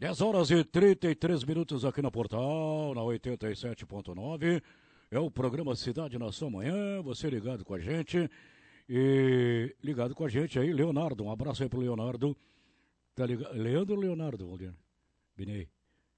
10 horas e 33 minutos aqui na Portal, na 87.9. É o programa Cidade na Sua Manhã. Você ligado com a gente. E ligado com a gente aí, Leonardo. Um abraço aí pro Leonardo. Tá ligado? Leandro ou Leonardo, Valdir? Binei.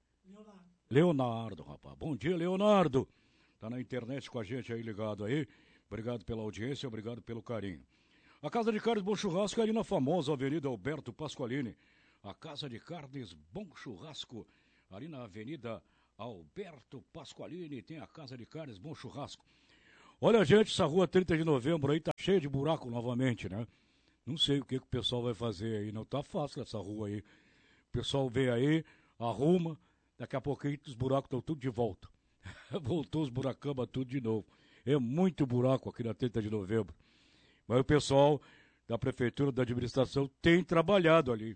Leonardo, rapaz. Bom dia, Leonardo. Tá na internet com a gente aí, ligado aí. Obrigado pela audiência, obrigado pelo carinho. A Casa de Carnes Bom Churrasco é ali na famosa Avenida Alberto Pasqualini. A Casa de Carnes Bom Churrasco, ali na Avenida Alberto Pasqualini, tem a Casa de Carnes Bom Churrasco. Olha, gente, essa rua 30 de novembro aí tá cheia de buraco novamente, né? Não sei o que o pessoal vai fazer aí, não tá fácil essa rua aí. O pessoal vem aí, arruma, daqui a pouquinho os buracos estão tudo de volta. Voltou os buracamba tudo de novo. É muito buraco aqui na 30 de novembro. Mas o pessoal da prefeitura, da administração, tem trabalhado ali.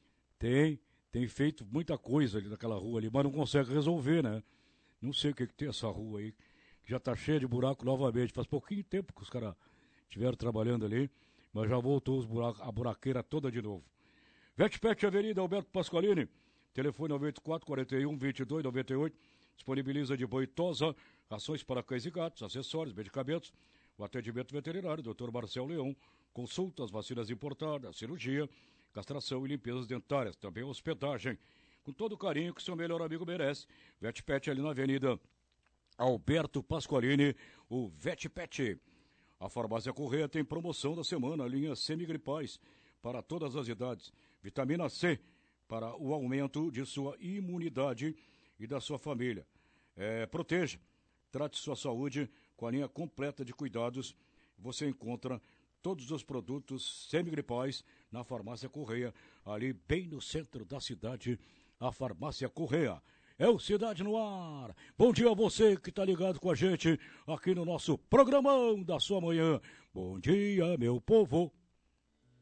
Tem feito muita coisa ali naquela rua ali, mas não consegue resolver, né? Não sei o que tem essa rua aí, que já tá cheia de buraco novamente. Faz pouquinho tempo que os caras estiveram trabalhando ali, mas já voltou os buracos, a buraqueira toda de novo. Vetpet Avenida Alberto Pasqualini, telefone 9441-2298, disponibiliza de boitosa, rações para cães e gatos, acessórios, medicamentos, o atendimento veterinário, Dr. Marcel Leão, consultas, vacinas importadas, cirurgia, castração e limpezas dentárias, também hospedagem, com todo o carinho que seu melhor amigo merece. Vetpet ali na Avenida Alberto Pasqualini, o Vetpet. A Farmácia Correia tem promoção da semana, linha semigripais para todas as idades. Vitamina C para o aumento de sua imunidade e da sua família. Proteja, trate sua saúde com a linha completa de cuidados. Você encontra todos os produtos semigripais na Farmácia Correia, ali bem no centro da cidade, a Farmácia Correia. É o Cidade no Ar. Bom dia a você que está ligado com a gente aqui no nosso programão da sua manhã. Bom dia, meu povo.